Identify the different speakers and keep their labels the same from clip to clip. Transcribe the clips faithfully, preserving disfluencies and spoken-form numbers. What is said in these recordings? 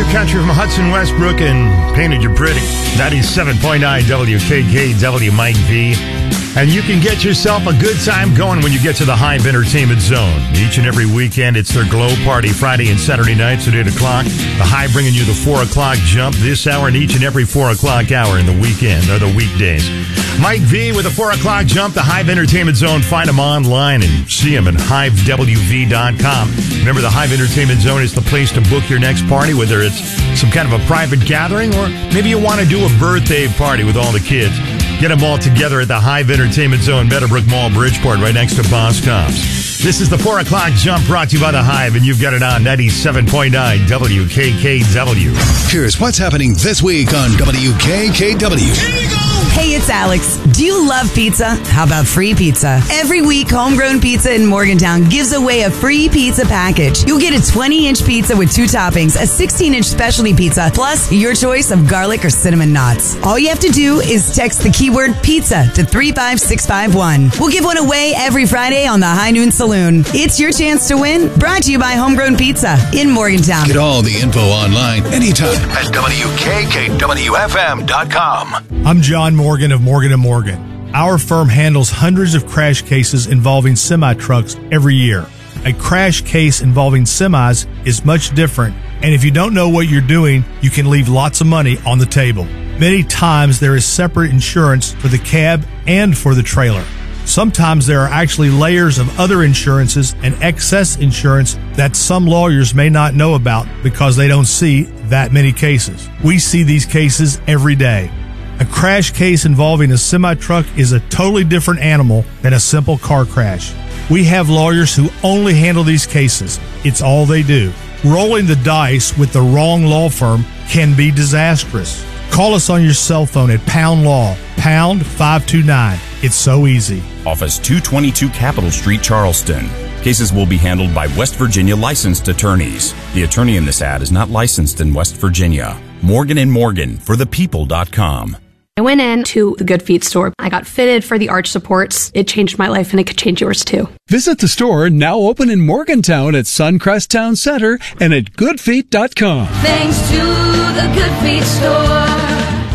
Speaker 1: your country from Hudson Westbrook and Painted You Pretty. ninety-seven point nine W K K W, Mike V. And you can get yourself a good time going when you get to the Hive Entertainment Zone. Each and every weekend, it's their Glow Party, Friday and Saturday nights at eight o'clock. The Hive bringing you the four o'clock jump this hour and each and every four o'clock hour in the weekend, or the weekdays. Mike V with the four o'clock jump, the Hive Entertainment Zone. Find them online and see them at hive w v dot com. Remember, the Hive Entertainment Zone is the place to book your next party, whether it's some kind of a private gathering or maybe you want to do a birthday party with all the kids. Get them all together at the Hive Entertainment Zone, Meadowbrook Mall, Bridgeport, right next to Boscom's. This is the four o'clock jump brought to you by the Hive, and you've got it on ninety-seven point nine W K K W.
Speaker 2: Here's what's happening this week on W K K W.
Speaker 3: Here you go!
Speaker 4: Hey, it's Alex. Do you love pizza? How about free pizza? Every week, Homegrown Pizza in Morgantown gives away a free pizza package. You'll get a twenty-inch pizza with two toppings, a sixteen-inch specialty pizza, plus your choice of garlic or cinnamon knots. All you have to do is text the keyword pizza to three five six five one. We'll give one away every Friday on the High Noon Saloon. It's your chance to win. Brought to you by Homegrown Pizza in Morgantown.
Speaker 2: Get all the info online anytime at W K K W F M dot com.
Speaker 5: I'm John Morgan of Morgan and Morgan. Our firm handles hundreds of crash cases involving semi-trucks every year. A crash case involving semis is much different, and if you don't know what you're doing, you can leave lots of money on the table. Many times there is separate insurance for the cab and for the trailer. Sometimes there are actually layers of other insurances and excess insurance that some lawyers may not know about because they don't see that many cases. We see these cases every day. A crash case involving a semi-truck is a totally different animal than a simple car crash. We have lawyers who only handle these cases. It's all they do. Rolling the dice with the wrong law firm can be disastrous. Call us on your cell phone at Pound Law, pound five two nine. It's so easy.
Speaker 6: Office two twenty-two Capitol Street, Charleston. Cases will be handled by West Virginia licensed attorneys. The attorney in this ad is not licensed in West Virginia. Morgan and Morgan for the people dot com.
Speaker 7: I went in to the Good Feet store. I got fitted for the arch supports. It changed my life, and it could change yours too.
Speaker 8: Visit the store, now open in Morgantown at Suncrest Town Center and at good feet dot com.
Speaker 9: Thanks to the Good Feet store.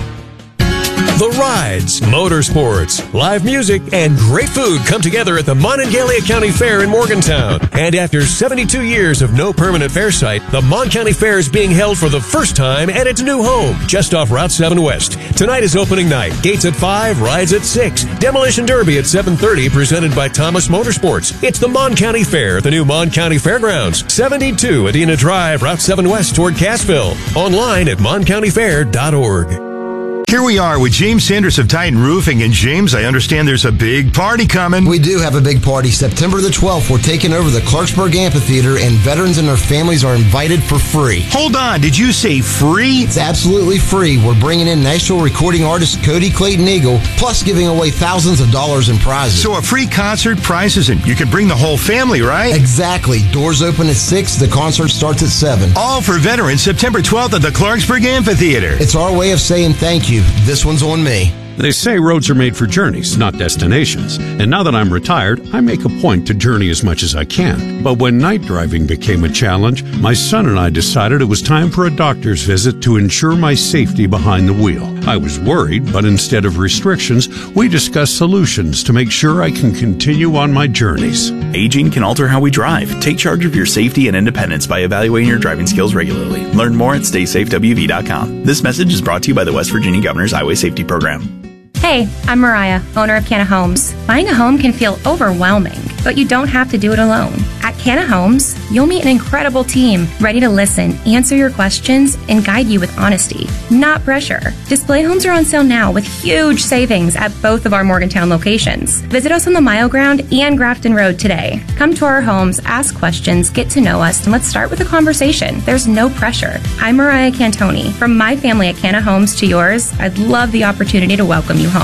Speaker 10: The rides, motorsports, live music, and great food come together at the Monongalia County Fair in Morgantown. And after seventy-two years of no permanent fair site, the Mon County Fair is being held for the first time at its new home, just off Route seven West. Tonight is opening night. Gates at five, rides at six. Demolition Derby at seven thirty, presented by Thomas Motorsports. It's the Mon County Fair at the new Mon County Fairgrounds, seventy-two Adena Drive, Route seven West toward Cassville. Online at mon county fair dot org.
Speaker 1: Here we are with James Sanders of Titan Roofing. And James, I understand there's a big party coming.
Speaker 11: We do have a big party. September the twelfth, we're taking over the Clarksburg Amphitheater, and veterans and their families are invited for free.
Speaker 1: Hold on, did you say free?
Speaker 11: It's absolutely free. We're bringing in Nashville recording artist Cody Clayton Eagle, plus giving away thousands of dollars in prizes.
Speaker 1: So a free concert, prizes, and you can bring the whole family, right?
Speaker 11: Exactly. Doors open at six. The concert starts at seven.
Speaker 1: All for veterans, September twelfth at the Clarksburg Amphitheater.
Speaker 11: It's our way of saying thank you. This one's on me.
Speaker 12: They say roads are made for journeys, not destinations. And now that I'm retired, I make a point to journey as much as I can. But when night driving became a challenge, my son and I decided it was time for a doctor's visit to ensure my safety behind the wheel. I was worried, but instead of restrictions, we discussed solutions to make sure I can continue on my journeys.
Speaker 13: Aging can alter how we drive. Take charge of your safety and independence by evaluating your driving skills regularly. Learn more at stay safe w v dot com. This message is brought to you by the West Virginia Governor's Highway Safety Program.
Speaker 14: Hey, I'm Mariah, owner of Canna Homes. Buying a home can feel overwhelming, but you don't have to do it alone. At Canna Homes, you'll meet an incredible team ready to listen, answer your questions, and guide you with honesty, not pressure. Display homes are on sale now with huge savings at both of our Morgantown locations. Visit us on the Mile Ground and Grafton Road today. Come to our homes, ask questions, get to know us, and let's start with a conversation. There's no pressure. I'm Mariah Cantoni. From my family at Canna Homes to yours, I'd love the opportunity to welcome you home.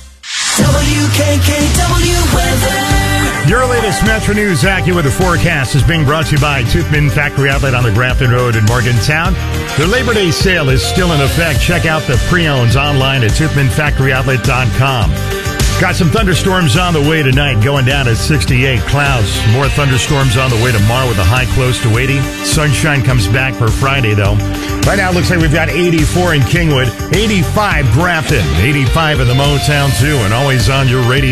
Speaker 9: W K K W weather.
Speaker 1: Your latest Metro News accurate forecast is being brought to you by Toothman Factory Outlet on the Grafton Road in Morgantown. Their Labor Day sale is still in effect. Check out the pre-owns online at toothman factory outlet dot com. Got some thunderstorms on the way tonight, going down at sixty-eight. Clouds, more thunderstorms on the way tomorrow with a high close to eighty. Sunshine comes back for Friday, though. Right now, it looks like we've got eighty-four in Kingwood, eighty-five Grafton, eighty-five in the Motown, too, and always on your radio.